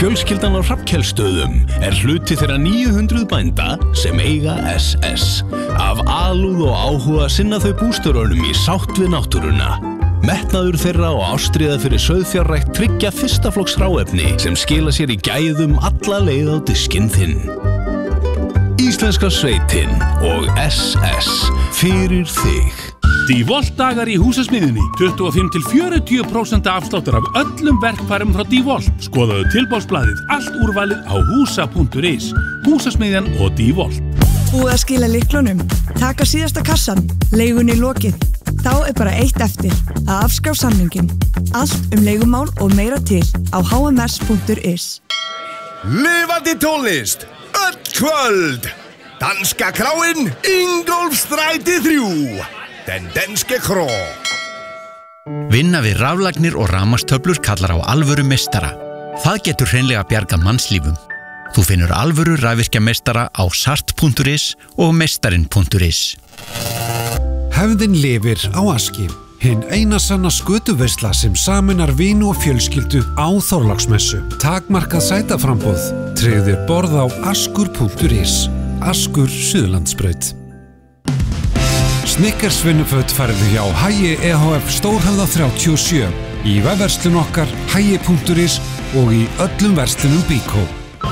Fjölskyldan á Hrafnkelssstöðum hluti þeirra 900 bænda sem eiga SS. Af alúð og áhuga sinna þau bústörunum í sátt við náttúruna. Metnaður þeirra og ástríða fyrir sauðfjárrækt tryggja fyrsta flokks hráefni sem skila sér í gæðum alla leið á diskinn þinn. Íslenska sveitin og SS fyrir þig. DeWalt dagar í húsasmiðjunni. 25–40% afsláttur af öllum verkfærum frá DeWalt. Skoðaðu tilboðsblaðið, allt úrvalið á húsa.is. Húsasmiðjan og DeWalt. Búið að skila lyklunum, taka síðasta kassan, leigunni lokið. Þá bara eitt eftir, að afskrá samningin. Allt leigumál og meira til á hms.is. Lifandi tónlist, öll kvöld. Danska kráin, Ingólfsstræti 3. Den danske kró. Vinna við raflagnir og rafmagnstöflur kallar á alvöru meistara. Það getur hreinlega bjarga mannslífum. Þú finnur alvöru rafvirkjameistara á sart.is og meistarinn.is. Hefðin lifir á Aski. Hinn eina sanna skötuveisla sem sameinar vini og fjölskyldu á Þorláksmessu. Takmarkað sætaframboð. Tryggðir borð á askur.is. Askur Suðurlandsbraut. Snickers vinnuföt færðu hjá Hagi EHF Stórhöfða 37. Í vefverslun okkar hagi.is og í öllum verslunum Bíkó.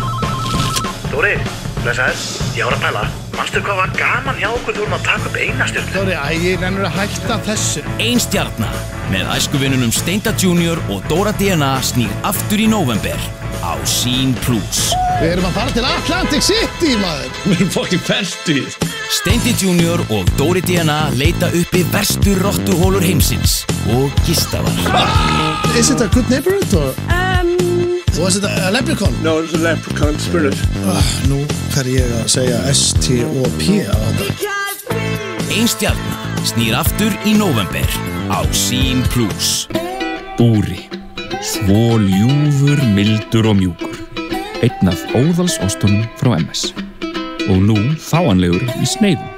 Dóri, blessaður, ég var að pæla. Manstu hvað var gaman hjá okkur þú vorum að taka upp einastjörnu? Dóri, ég nennur að hætta þessu. Einstjarna með æskuvinunum Steinda Junior og Dóra DNA snýr aftur í nóvember á Sýn Plus. Við erum að fara til Atlantic City, maður. Við erum fokkin ferstuð. Steindi Junior og Dóri DNA leita uppi verstu rottuhólur heimsins og gistavar. Is it a good neighborhood or? Was it a leprechaun? No, it was a leprechaun spirit. Nú fer ég að segja S-T-O-P á þetta. Einstjarna snýr aftur í nóvember á Sýn Plus. Búri. Svo ljúfur, mildur og mjúkur. Einn af óðalsostunum frá MS. Og nú fáanlegur í sneiðum.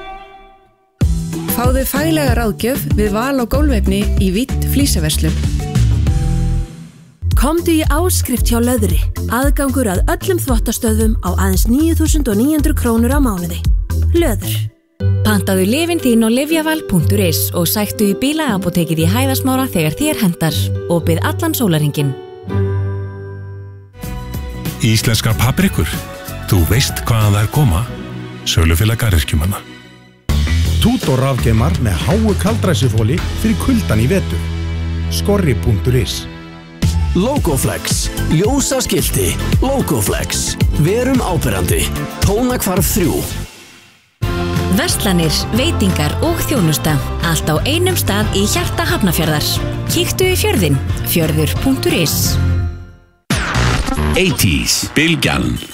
Fáðu faglega ráðgjöf við val á gólfefni í Vídd flísaverslun. Komdu í áskrift hjá Löðri. Aðgangur að öllum þvottastöðvum á aðeins 9.900 krónur á mánuði. Löður. Pantaðu lyfin þín á lyfjaval.is og sæktu í bílaapótekið í Hæðasmára þegar þér hendar. Opið allan sólarhringinn. Íslenskar paprikur. Þú veist hvaðan þær koma. Sölufélag garðyrkjumanna. Tutor rafgeimar með háu kaldræsifóli fyrir kuldan í vetur. Skorri.is. Logoflex. Ljósaskilti. Logoflex. Verum áberandi. Tónakvarf 3. Verslanir, veitingar og þjónusta. Allt á einum stað í hjarta Hafnarfjarðar. Kíktu í fjörðinn. Fjörður.is. 80s, Bylgjan.